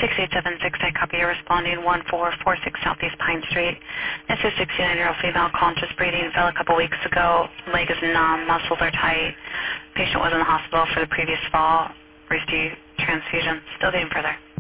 6876, I copy you responding 1446 Southeast Pine Street. It's a 69-year-old female conscious breathing, fell a couple weeks ago. Leg is numb, muscles are tight. Patient was in the hospital for the previous fall. Received transfusion. Still getting further.